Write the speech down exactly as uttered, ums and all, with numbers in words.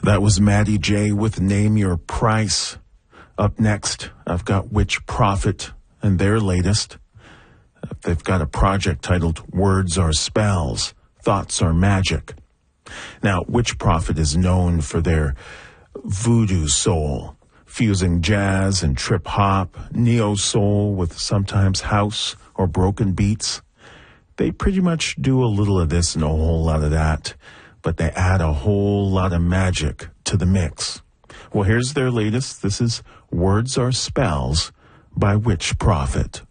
That was Maddie J with Name Your Price. Up next, I've got Witch Prophet and their latest. They've got a project titled Words Are Spells, Thoughts Are Magic. Now, Witch Prophet is known for their voodoo soul, fusing jazz and trip-hop, neo-soul with sometimes house or broken beats. They pretty much do a little of this and a whole lot of that, but they add a whole lot of magic to the mix. Well, here's their latest. This is Words Are Spells by Witch Prophet.